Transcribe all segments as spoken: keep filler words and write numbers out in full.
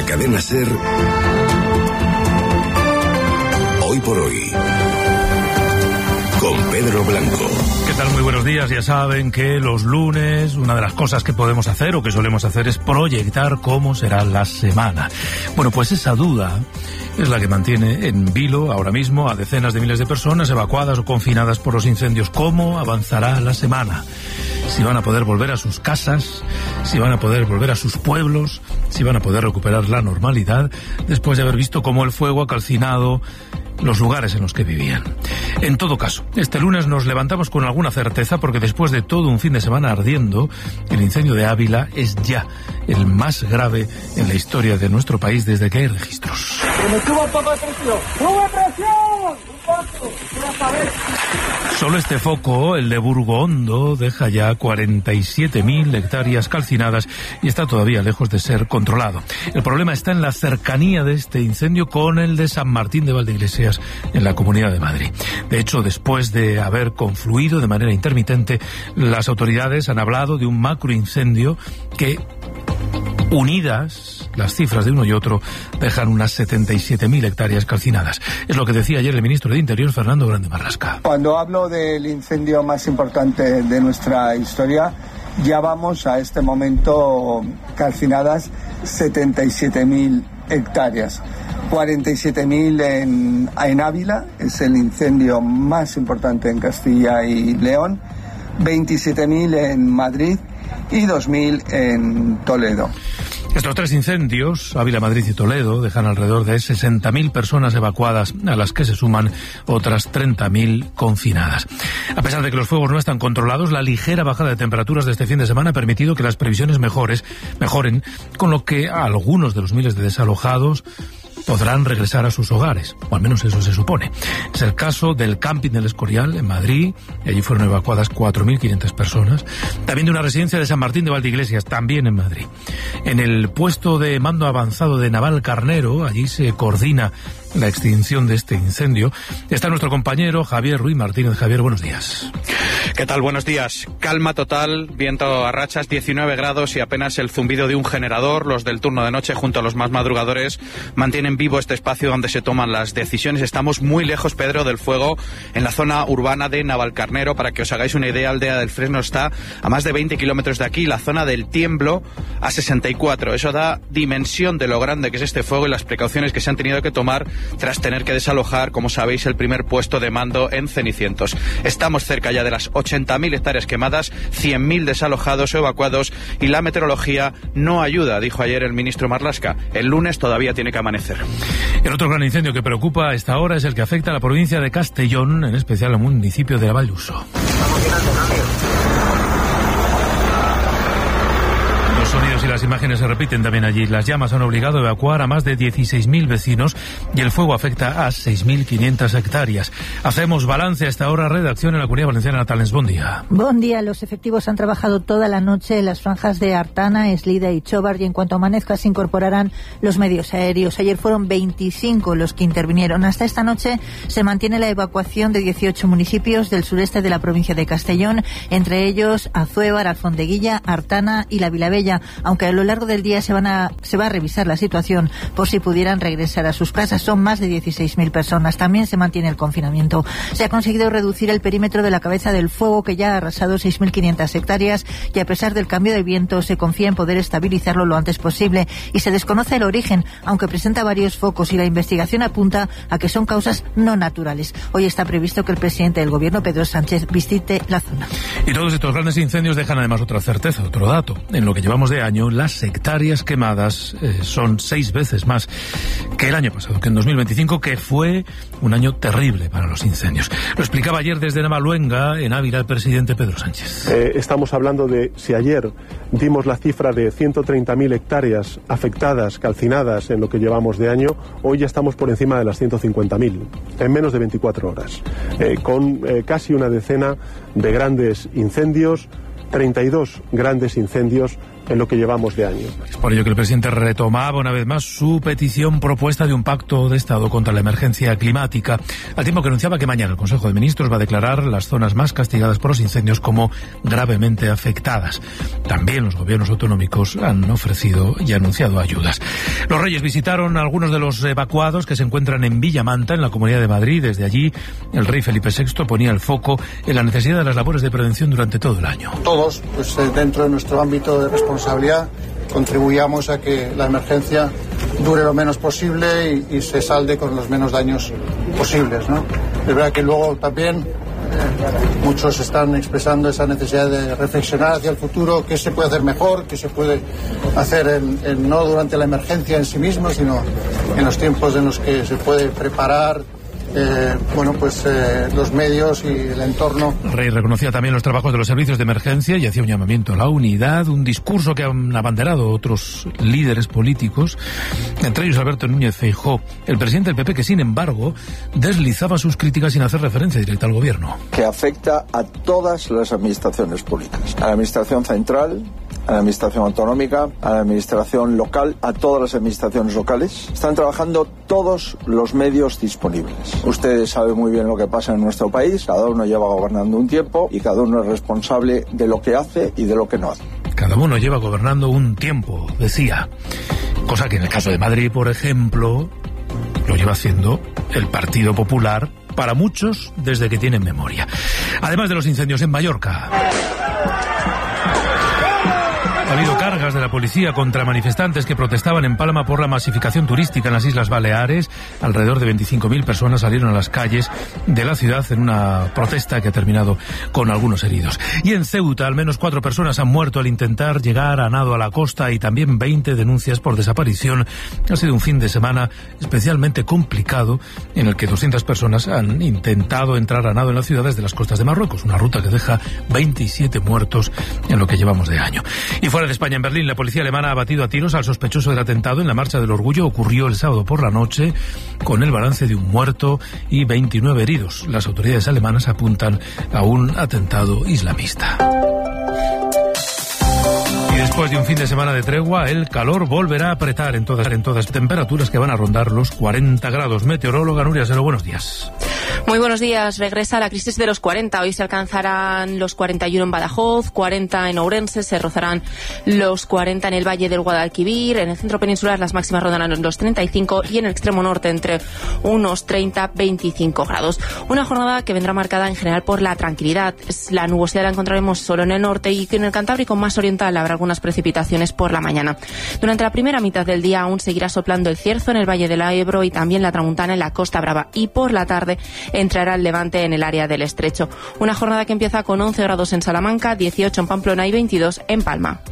Cadena SER, Hoy por Hoy, con Pedro Blanco. ¿Qué tal? Muy buenos días. Ya saben que los lunes una de las cosas que podemos hacer o que solemos hacer es proyectar cómo será la semana. Bueno, pues esa duda es la que mantiene en vilo ahora mismo a decenas de miles de personas evacuadas o confinadas por los incendios. ¿Cómo avanzará la semana? Si van a poder volver a sus casas, si van a poder volver a sus pueblos, si van a poder recuperar la normalidad después de haber visto cómo el fuego ha calcinado los lugares en los que vivían. En todo caso, este lunes nos levantamos con alguna certeza porque después de todo un fin de semana ardiendo, el incendio de Ávila es ya el más grave en la historia de nuestro país desde que hay registros. Solo este foco, el de Burgo Hondo, deja ya cuarenta y siete mil hectáreas calcinadas y está todavía lejos de ser controlado. El problema está en la cercanía de este incendio con el de San Martín de Valdeiglesias, en la Comunidad de Madrid. De hecho, después de haber confluido de manera intermitente, las autoridades han hablado de un macroincendio que, unidas las cifras de uno y otro, dejan unas setenta y siete mil hectáreas calcinadas. Es lo que decía ayer el ministro de Interior, Fernando Grande Marlaska. Cuando hablo del incendio más importante de nuestra historia, ya vamos a este momento calcinadas setenta y siete mil hectáreas. cuarenta y siete mil en, en Ávila, es el incendio más importante en Castilla y León, veintisiete mil en Madrid y dos mil en Toledo. Estos tres incendios, Ávila, Madrid y Toledo, dejan alrededor de sesenta mil personas evacuadas, a las que se suman otras treinta mil confinadas. A pesar de que los fuegos no están controlados, la ligera bajada de temperaturas de este fin de semana ha permitido que las previsiones mejores, mejoren, con lo que a algunos de los miles de desalojados podrán regresar a sus hogares, o al menos eso se supone. Es el caso del camping del Escorial, en Madrid, y allí fueron evacuadas cuatro mil quinientas personas. También de una residencia de San Martín de Valdeiglesias, también en Madrid. En el puesto de mando avanzado de Navalcarnero, allí se coordina la extinción de este incendio, está nuestro compañero Javier Ruiz Martínez. Javier, buenos días. ¿Qué tal? Buenos días. Calma total, viento a rachas, diecinueve grados y apenas el zumbido de un generador. Los del turno de noche, junto a los más madrugadores, mantienen vivo este espacio donde se toman las decisiones. Estamos muy lejos, Pedro, del fuego en la zona urbana de Navalcarnero. Para que os hagáis una idea, Aldea del Fresno está a más de veinte kilómetros de aquí, la zona del Tiemblo a sesenta y cuatro. Eso da dimensión de lo grande que es este fuego y las precauciones que se han tenido que tomar tras tener que desalojar, como sabéis, el primer puesto de mando en Cenicientos. Estamos cerca ya de las ochenta mil hectáreas quemadas, cien mil desalojados o evacuados, y la meteorología no ayuda, dijo ayer el ministro Marlaska. El lunes todavía tiene que amanecer. El otro gran incendio que preocupa a esta hora es el que afecta a la provincia de Castellón, en especial al municipio de Valluso. Los sonidos y las imágenes se repiten también allí. Las llamas han obligado a evacuar a más de dieciséis mil vecinos y el fuego afecta a seis mil quinientas hectáreas. Hacemos balance a esta hora. Redacción en la Comunidad Valenciana. Natalens, buen día. Buen día. Los efectivos han trabajado toda la noche en las franjas de Artana, Eslida y Chobar, y en cuanto amanezca se incorporarán los medios aéreos. Ayer fueron veinticinco los que intervinieron. Hasta esta noche se mantiene la evacuación de dieciocho municipios del sureste de la provincia de Castellón, entre ellos Azuévar, Alfondeguilla, Artana y La Vilavella, aunque a lo largo del día se van a se va a revisar la situación por si pudieran regresar a sus casas. Son más de dieciséis mil personas. También se mantiene el confinamiento. Se ha conseguido reducir el perímetro de la cabeza del fuego, que ya ha arrasado seis mil quinientas hectáreas, y a pesar del cambio de viento se confía en poder estabilizarlo lo antes posible, y se desconoce el origen, aunque presenta varios focos y la investigación apunta a que son causas no naturales. Hoy está previsto que el presidente del gobierno, Pedro Sánchez, visite la zona. Y todos estos grandes incendios dejan además otra certeza, otro dato. En lo que llevamos de año, las hectáreas quemadas eh, son seis veces más que el año pasado, que en dos mil veinticinco, que fue un año terrible para los incendios. Lo explicaba ayer desde Navaluenga, en Ávila, el presidente Pedro Sánchez. Eh, estamos hablando de, si ayer dimos la cifra de ciento treinta mil hectáreas afectadas, calcinadas en lo que llevamos de año, hoy ya estamos por encima de las ciento cincuenta mil, en menos de veinticuatro horas, eh, con eh, casi una decena de grandes incendios, treinta y dos grandes incendios en lo que llevamos de año. Es por ello que el presidente retomaba una vez más su petición propuesta de un pacto de Estado contra la emergencia climática, al tiempo que anunciaba que mañana el Consejo de Ministros va a declarar las zonas más castigadas por los incendios como gravemente afectadas. También los gobiernos autonómicos han ofrecido y anunciado ayudas. Los Reyes visitaron a algunos de los evacuados que se encuentran en Villamanta, en la Comunidad de Madrid. Desde allí, el rey Felipe sexto ponía el foco en la necesidad de las labores de prevención durante todo el año. Todos, pues dentro de nuestro ámbito de responsabilidad, contribuyamos a que la emergencia dure lo menos posible y, y se salde con los menos daños posibles, ¿no? Es verdad que luego también eh, muchos están expresando esa necesidad de reflexionar hacia el futuro, qué se puede hacer mejor, qué se puede hacer en, en, no durante la emergencia en sí mismo, sino en los tiempos en los que se puede preparar Eh, bueno, pues eh, los medios y el entorno. El rey reconocía también los trabajos de los servicios de emergencia y hacía un llamamiento a la unidad, un discurso que han abanderado otros líderes políticos, entre ellos Alberto Núñez Feijóo, el presidente del P P, que sin embargo deslizaba sus críticas sin hacer referencia directa al gobierno. Que afecta a todas las administraciones públicas, a la administración central, a la administración autonómica, a la administración local, a todas las administraciones locales. Están trabajando todos los medios disponibles. Ustedes saben muy bien lo que pasa en nuestro país, cada uno lleva gobernando un tiempo y cada uno es responsable de lo que hace y de lo que no hace. Cada uno lleva gobernando un tiempo, decía. Cosa que en el caso de Madrid, por ejemplo, lo lleva haciendo el Partido Popular, para muchos, desde que tienen memoria. Además de los incendios en Mallorca. Ha habido cargas de la policía contra manifestantes que protestaban en Palma por la masificación turística en las Islas Baleares. Alrededor de veinticinco mil personas salieron a las calles de la ciudad en una protesta que ha terminado con algunos heridos. Y en Ceuta, al menos cuatro personas han muerto al intentar llegar a nado a la costa y también veinte denuncias por desaparición. Ha sido un fin de semana especialmente complicado en el que doscientas personas han intentado entrar a nado en la ciudad desde las costas de Marruecos, una ruta que deja veintisiete muertos en lo que llevamos de año. Y fuera de España, en Berlín, la policía alemana ha batido a tiros al sospechoso del atentado en la Marcha del Orgullo. Ocurrió el sábado por la noche, con el balance de un muerto y veintinueve heridos. Las autoridades alemanas apuntan a un atentado islamista. Después de un fin de semana de tregua, el calor volverá a apretar en todas, en todas temperaturas que van a rondar los cuarenta grados. Meteoróloga Nuria Sero, buenos días. Muy buenos días. Regresa la crisis de los cuarenta. Hoy se alcanzarán los cuarenta y uno en Badajoz, cuarenta en Ourense, se rozarán los cuarenta en el Valle del Guadalquivir. En el centro peninsular las máximas rondarán los treinta y cinco y en el extremo norte entre unos treinta a veinticinco grados. Una jornada que vendrá marcada en general por la tranquilidad. La nubosidad la encontraremos solo en el norte y que en el Cantábrico más oriental habrá algunas precipitaciones por la mañana. Durante la primera mitad del día aún seguirá soplando el cierzo en el Valle del Ebro y también la tramuntana en la Costa Brava, y por la tarde entrará el levante en el área del Estrecho. Una jornada que empieza con once grados en Salamanca, dieciocho en Pamplona y veintidós en Palma.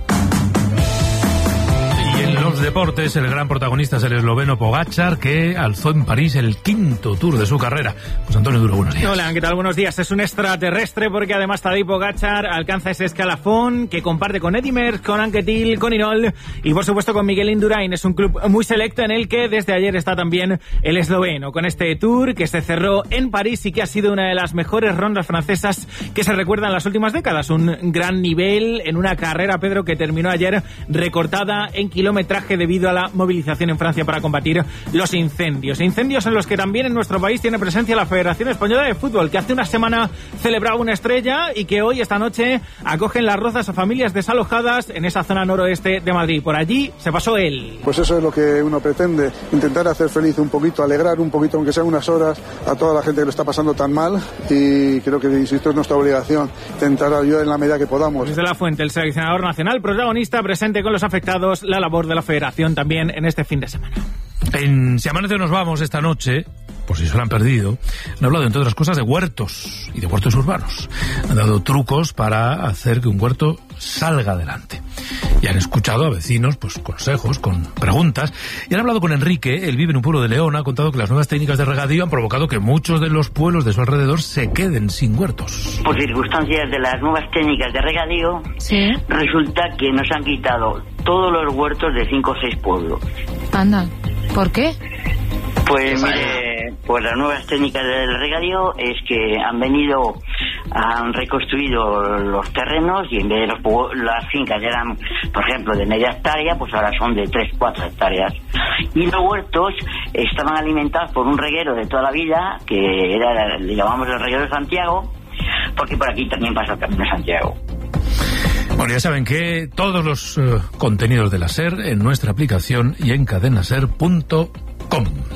Los deportes, el gran protagonista es el esloveno Pogačar, que alzó en París el quinto Tour de su carrera. José Antonio Duro, buenos días. Hola, ¿qué tal? Buenos días. Es un extraterrestre porque además Tadej Pogačar alcanza ese escalafón que comparte con Eddy Merckx, con Anquetil, con Irol y por supuesto con Miguel Indurain. Es un club muy selecto en el que desde ayer está también el esloveno, con este Tour que se cerró en París y que ha sido una de las mejores rondas francesas que se recuerdan en las últimas décadas. Un gran nivel en una carrera, Pedro, que terminó ayer recortada en kilometraje debido a la movilización en Francia para combatir los incendios. Incendios en los que también en nuestro país tiene presencia la Federación Española de Fútbol, que hace una semana celebraba una estrella y que hoy, esta noche, acogen las rozas a familias desalojadas en esa zona noroeste de Madrid. Por allí se pasó él. Pues eso es lo que uno pretende, intentar hacer feliz un poquito, alegrar un poquito, aunque sean unas horas, a toda la gente que lo está pasando tan mal, y creo que, insisto, es nuestra obligación intentar ayudar en la medida que podamos. Desde La Fuente, el seleccionador nacional protagonista, presente con los afectados, la labor de la Federación también en este fin de semana. En Si Amanece Nos Vamos esta noche, por si se lo han perdido, han hablado entre otras cosas de huertos y de huertos urbanos. Han dado trucos para hacer que un huerto salga adelante. Y han escuchado a vecinos, pues consejos, con preguntas. Y han hablado con Enrique, él vive en un pueblo de León, ha contado que las nuevas técnicas de regadío han provocado que muchos de los pueblos de su alrededor se queden sin huertos. Por circunstancias de las nuevas técnicas de regadío, ¿sí?, resulta que nos han quitado todos los huertos de cinco o seis pueblos. Anda, ¿por qué? Pues mire, pues las nuevas técnicas del regadío es que han venido han reconstruido los terrenos y en vez de los, las fincas eran, por ejemplo, de media hectárea, pues ahora son de tres, cuatro hectáreas. Y los huertos estaban alimentados por un reguero de toda la vida, que era, le llamamos el reguero de Santiago, porque por aquí también pasa el Camino de Santiago. Bueno, ya saben que todos los uh, contenidos de la SER en nuestra aplicación y en cadenaser punto com.